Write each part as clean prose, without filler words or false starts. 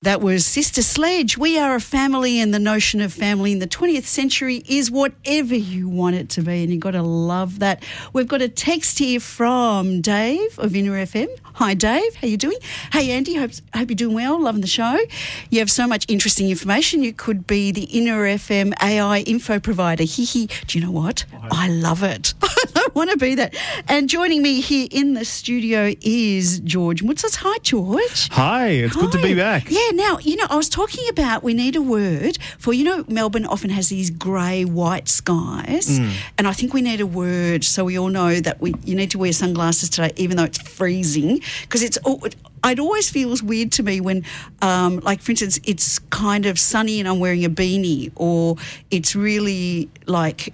That was Sister Sledge. We are a family, and the notion of family in the 20th century is whatever you want it to be, and you've got to love that. We've got a text here from Dave of Inner FM. Hi, Dave. How you doing? Hey, Andy. Hope you're doing well. Loving the show. You have so much interesting information. You could be the Inner FM AI info provider. Hee. Do you know what? I love it. I want to be that. And joining me here in the studio is George Moutsas. Hi, George. Hi. It's good to be back. Yeah. Now, I was talking about we need a word for, Melbourne often has these grey, white skies, and I think we need a word so we all know that you need to wear sunglasses today, even though it's freezing, because it always feels weird to me when, like, for instance, it's kind of sunny and I'm wearing a beanie, or it's really, like,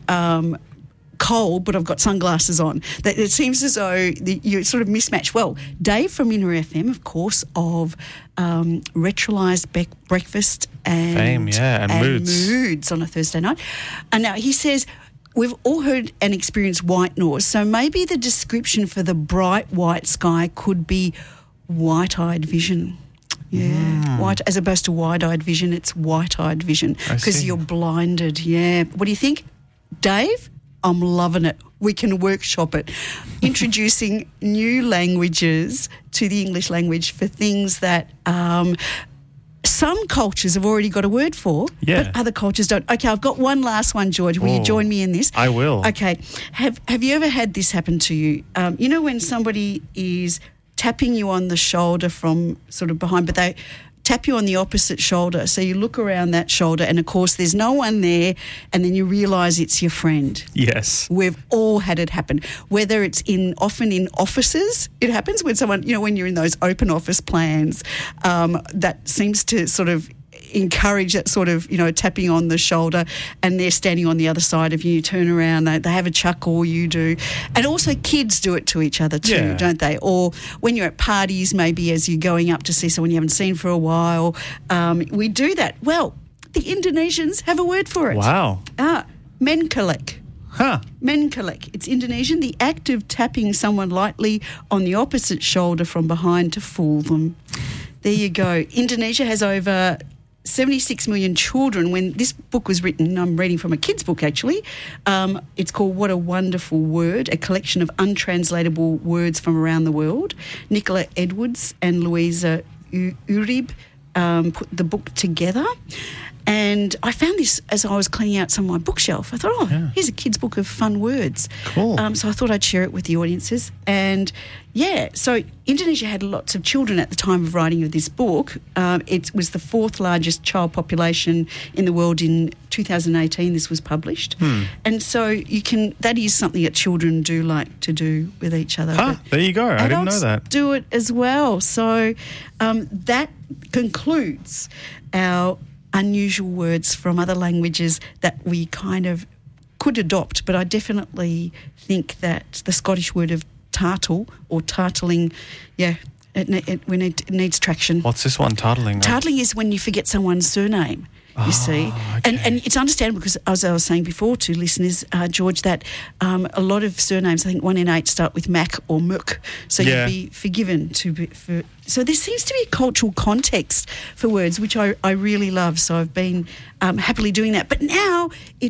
cold, but I've got sunglasses on. That it seems as though you sort of mismatch. Well, Dave from Inner FM, of course, of Retrolised Breakfast and Fame, and Moods on a Thursday night. And now he says, we've all heard and experienced white noise, so maybe the description for the bright white sky could be white-eyed vision. Yeah, white as opposed to wide-eyed vision, it's white-eyed vision because you're blinded. Yeah. What do you think, Dave? I'm loving it. We can workshop it. Introducing new languages to the English language for things that some cultures have already got a word for, but other cultures don't. Okay, I've got one last one, George. Will you join me in this? I will. Okay. Have you ever had this happen to you? When somebody is tapping you on the shoulder from sort of behind, but they tap you on the opposite shoulder. So you look around that shoulder and, of course, there's no one there, and then you realise it's your friend. Yes. We've all had it happen. Whether it's often in offices, it happens when someone, when you're in those open office plans, that seems to sort of encourage that sort of, tapping on the shoulder, and they're standing on the other side of you. You turn around, they have a chuckle, you do. And also kids do it to each other too, don't they? Or when you're at parties, maybe as you're going up to see someone you haven't seen for a while, we do that. Well, the Indonesians have a word for it. Wow. Menkelek. Huh. Menkelek. It's Indonesian, the act of tapping someone lightly on the opposite shoulder from behind to fool them. There you go. Indonesia has over 76 million children. When this book was written, I'm reading from a kid's book actually, it's called What a Wonderful Word, a collection of untranslatable words from around the world. Nicola Edwards and Louisa Urib put the book together. And I found this as I was cleaning out some of my bookshelf. I thought, here's a kid's book of fun words. Cool. So I thought I'd share it with the audiences. And, so Indonesia had lots of children at the time of writing of this book. It was the fourth largest child population in the world in 2018. This was published. And so that is something that children do like to do with each other. There you go. I didn't know that. Adults do it as well. So that concludes our unusual words from other languages that we kind of could adopt, but I definitely think that the Scottish word of tartle or tartling, it needs traction. What's this one, tartling? Tartling is when you forget someone's surname. You see, okay. and it's understandable because, as I was saying before to listeners, George, that a lot of surnames, I think 1 in 8 start with Mac or Mook, so you'd be forgiven So there seems to be a cultural context for words, which I really love. So I've been happily doing that. But now